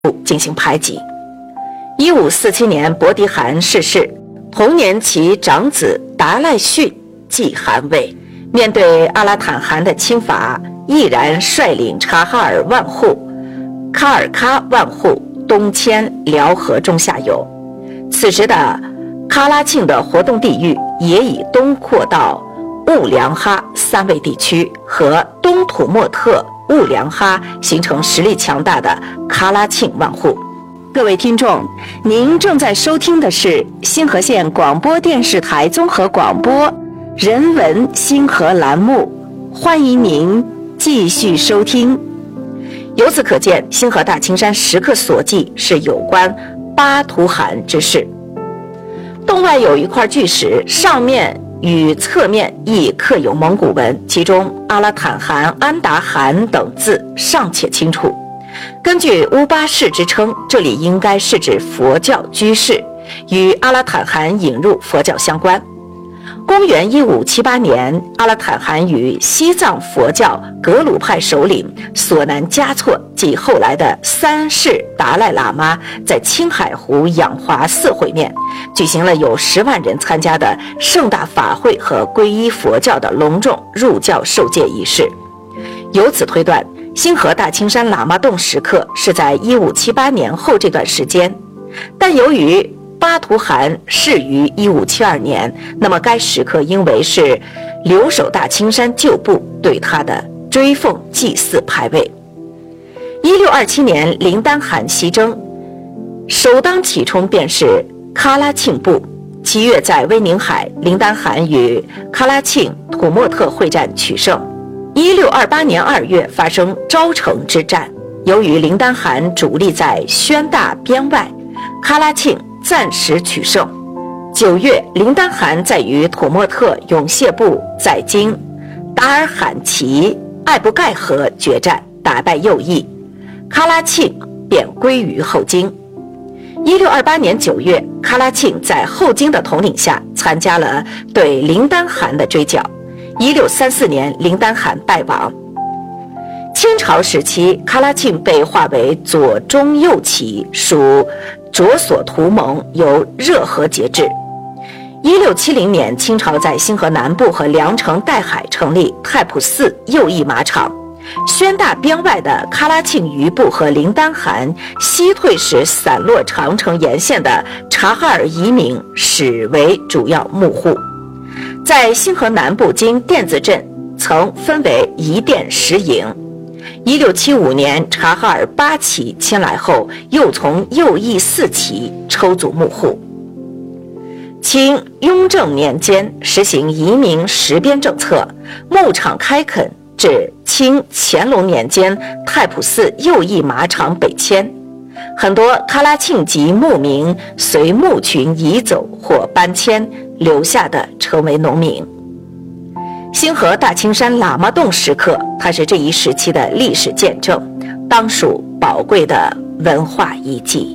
进行排挤。1547年伯迪汗逝世，同年其长子达赖逊继汗位，面对阿拉坦汗的侵伐，毅然率领察哈尔万户、喀尔喀万户东迁辽河中下游。此时的喀拉沁的活动地域也已东扩到兀良哈三卫地区和东土默特、兀良哈，形成实力强大的喀拉沁万户。各位听众，您正在收听的是星河县广播电视台综合广播人文星河栏目，欢迎您继续收听。由此可见，星河大青山石刻所记是有关巴图汗之事。洞外有一块巨石，上面与侧面亦刻有蒙古文，其中阿拉坦汗、安达汗等字尚且清楚。根据乌巴氏之称，这里应该是指佛教居士，与阿拉坦汗引入佛教相关。公元1578年，阿拉坦汗与西藏佛教格鲁派首领索南嘉措及后来的三世达赖喇嘛在青海湖养华寺会面，举行了有10万人参加的盛大法会和皈依佛教的隆重入教受戒仪式。由此推断，星河大青山喇嘛洞石刻是在1578年后这段时间，但由于巴图汗逝于1572年，那么该石刻应为是留守大青山旧部对他的追奉祭祀牌位。1627年林丹汗西征，首当其冲便是喀拉沁部。7月在威宁海，林丹汗与喀拉沁、土默特会战取胜。1628年2月发生昭城之战，由于林丹汗主力在宣大边外，喀拉沁暂时取胜。9月，林丹汗在与土默特永谢部在京达尔罕旗艾布盖河决战，打败右翼，喀拉沁便归于后金。1628年9月，喀拉沁在后金的统领下参加了对林丹汗的追剿。1634年，林丹汗败亡。清朝时期，喀拉沁被划为左中右旗，属卓索图盟，由热河节制。1670年，清朝在兴河南部和凉城岱海成立太仆寺右翼马场。宣大边外的喀拉沁余部和林丹汗西退时散落长城沿线的察哈尔移民始为主要牧户。在兴河南部经甸子镇曾分为一甸10营。1675年，察哈尔8旗迁来后，又从右翼4旗抽组牧户。清雍正年间实行移民实边政策，牧场开垦，至清乾隆年间太仆寺右翼马场北迁，很多喀拉沁籍牧民随牧群移走或搬迁，留下的成为农民。星河大青山喇嘛洞石刻，它是这一时期的历史见证，当属宝贵的文化遗迹。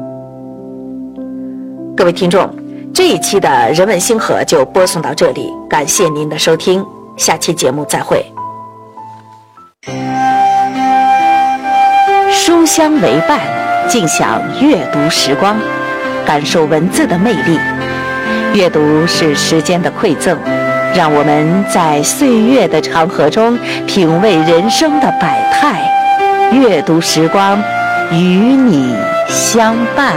各位听众，这一期的人文星河就播送到这里，感谢您的收听，下期节目再会。书香为伴，尽享阅读时光，感受文字的魅力。阅读是时间的馈赠，让我们在岁月的长河中品味人生的百态。阅读时光，与你相伴。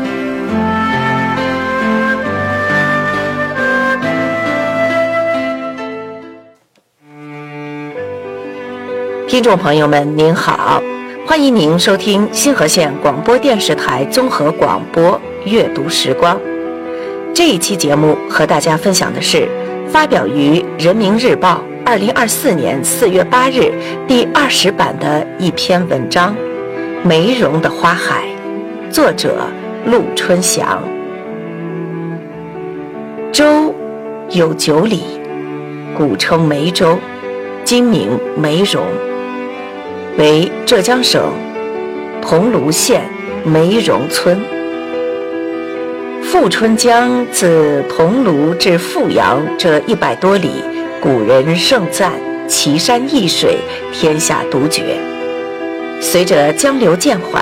听众朋友们您好，欢迎您收听星河县广播电视台综合广播阅读时光。这一期节目和大家分享的是发表于人民日报2024年4月8日第20版的一篇文章《梅荣的花海》，作者陆春祥。州有9里，古称梅州，今名梅荣，为浙江省桐庐县梅荣村。富春江自桐庐至富阳这100多里，古人盛赞奇山异水，天下独绝。随着江流渐缓，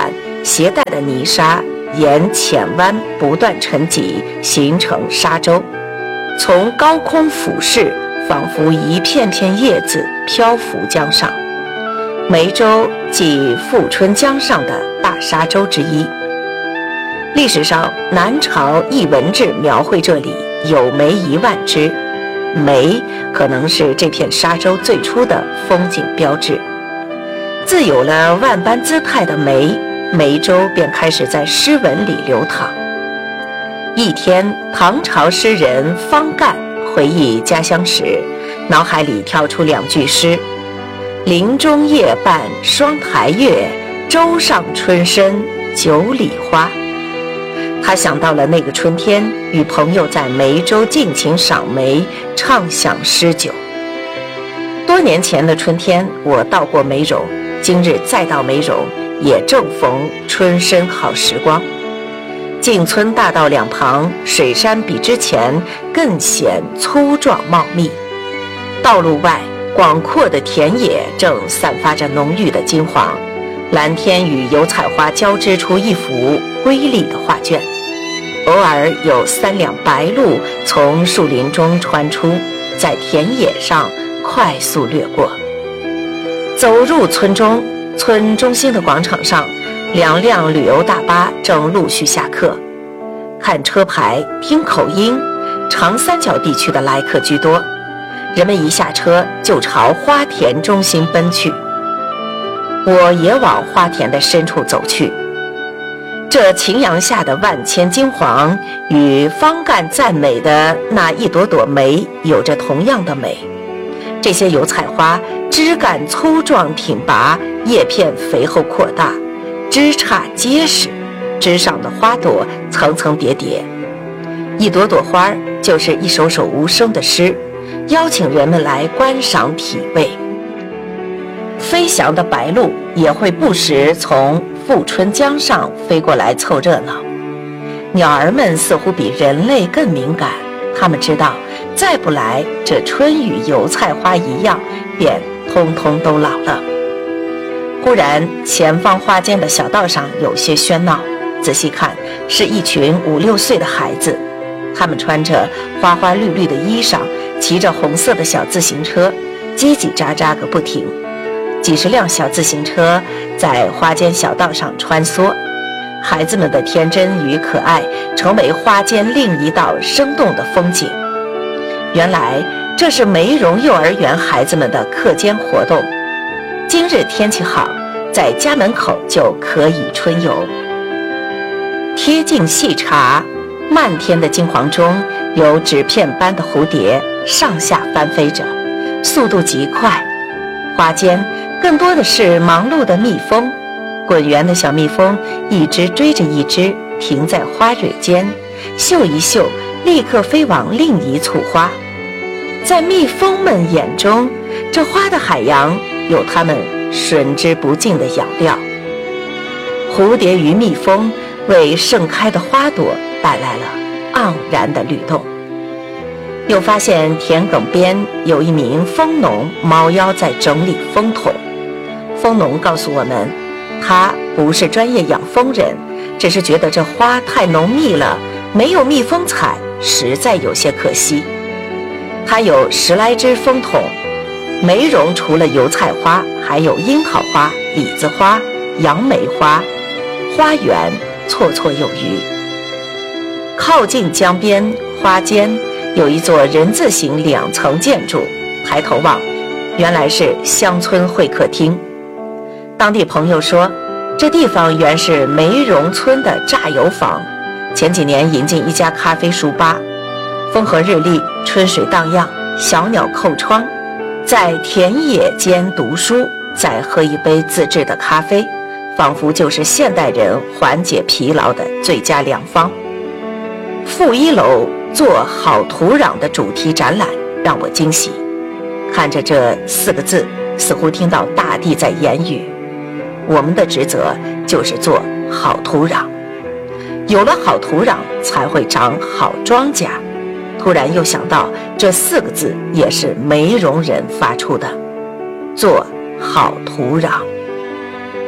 携带的泥沙沿浅湾不断沉积，形成沙洲，从高空俯视，仿佛一片片叶子漂浮江上。梅州即富春江上的大沙洲之一。历史上，南朝艺文志描绘这里有梅1万只，梅可能是这片沙洲最初的风景标志。自有了万般姿态的梅，梅州便开始在诗文里流淌。一天，唐朝诗人方干回忆家乡时，脑海里跳出2句诗：林中夜半双台月，洲上春深9里花。他想到了那个春天，与朋友在梅州尽情赏梅，畅享诗酒。多年前的春天，我到过梅颦，今日再到梅颦，也正逢春深好时光。进村大道两旁，水杉比之前更显粗壮茂密。道路外，广阔的田野正散发着浓郁的金黄，蓝天与油菜花交织出一幅瑰丽的画卷。偶尔有3辆白鹭从树林中穿出，在田野上快速掠过。走入村中，村中心的广场上，2辆旅游大巴正陆续下客。看车牌，听口音，长三角地区的来客居多。人们一下车就朝花田中心奔去。我也往花田的深处走去。这晴阳下的万千金黄，与方干赞美的那一朵朵梅有着同样的美。这些油菜花枝干粗壮挺拔，叶片肥厚扩大，枝杈结实，枝上的花朵层层叠叠。一朵朵花就是一首首无声的诗，邀请人们来观赏体味。飞翔的白鹭也会不时从富春江上飞过来凑热闹。鸟儿们似乎比人类更敏感，它们知道再不来，这春与油菜花一样，便通通都老了。忽然，前方花间的小道上有些喧闹，仔细看，是一群5、6岁的孩子，他们穿着花花绿绿的衣裳，骑着红色的小自行车，叽叽喳喳个不停。几十辆小自行车在花间小道上穿梭，孩子们的天真与可爱成为花间另一道生动的风景。原来这是梅荣幼儿园孩子们的课间活动。今日天气好，在家门口就可以春游。贴近细查，漫天的金黄中有纸片般的蝴蝶上下翻飞着，速度极快。花间更多的是忙碌的蜜蜂，滚圆的小蜜蜂一只追着一只，停在花蕊间，嗅一嗅，立刻飞往另一簇花。在蜜蜂们眼中，这花的海洋有它们吮之不尽的养料。蝴蝶与蜜蜂为盛开的花朵带来了盎然的律动。又发现田埂边有一名蜂农猫腰在整理蜂桶。蜂农告诉我们，他不是专业养蜂人，只是觉得这花太浓密了，没有蜜蜂采，实在有些可惜。他有10来只蜂桶，梅荣除了油菜花，还有樱桃花、李子花、杨梅花，花园绰绰有余。靠近江边花间有一座人字形2层建筑，抬头望，原来是乡村会客厅。当地朋友说，这地方原是梅荣村的榨油坊，前几年引进一家咖啡书吧，风和日丽，春水荡漾，小鸟叩窗，在田野间读书，再喝一杯自制的咖啡，仿佛就是现代人缓解疲劳的最佳良方。负1楼做好土壤的主题展览让我惊喜，看着这4个字，似乎听到大地在言语，我们的职责就是做好土壤，有了好土壤才会长好庄稼。突然又想到这4个字也是梅荣人发出的，做好土壤。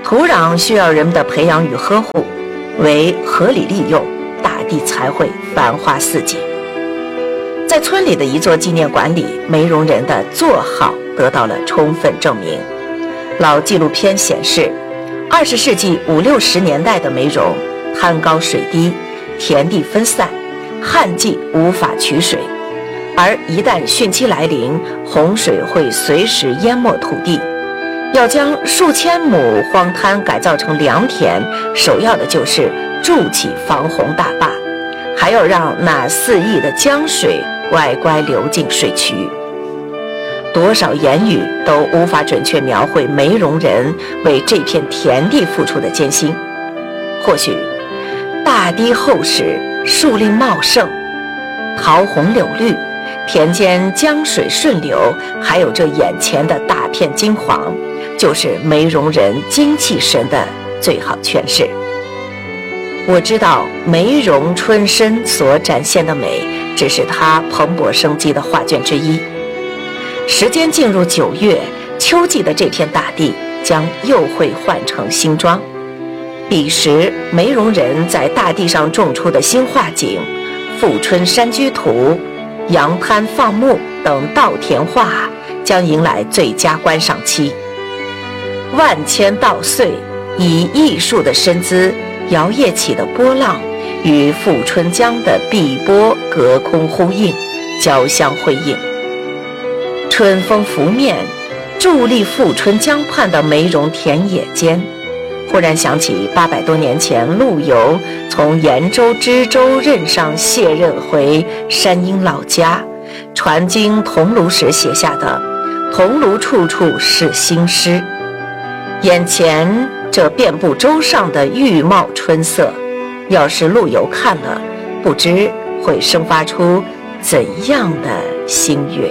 土壤需要人们的培养与呵护，为合理利用，大地才会繁花似锦。在村里的一座纪念馆里，梅荣人的做好得到了充分证明。老纪录片显示，20世纪50、60年代的梅荣滩高水低，田地分散，旱季无法取水，而一旦汛期来临，洪水会随时淹没土地。要将数千亩荒滩改造成良田，首要的就是筑起防洪大坝，还要让那4亿的江水乖乖流进水渠。多少言语都无法准确描绘梅荣人为这片田地付出的艰辛。或许大堤厚实，树林茂盛，桃红柳绿，田间江水顺流，还有这眼前的大片金黄，就是梅荣人精气神的最好诠释。我知道梅荣春深所展现的美，只是它蓬勃生机的画卷之一。时间进入9月，秋季的这片大地将又会换成新装。彼时梅荣人在大地上种出的新画景，富春山居图、扬滩放牧等稻田画将迎来最佳观赏期。万千稻穗以艺术的身姿摇曳起的波浪，与富春江的碧波隔空呼应，交相辉映。春风拂面，伫立富春江畔的梅荣田野间，忽然想起800多年前陆游从延州知州任上卸任回山阴老家，传经桐庐时写下的“桐庐处处是新诗”。眼前这遍布洲上的郁茂春色，要是陆游看了，不知会生发出怎样的心悦。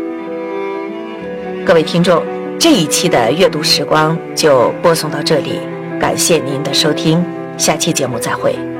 各位听众，这一期的阅读时光就播送到这里，感谢您的收听，下期节目再会。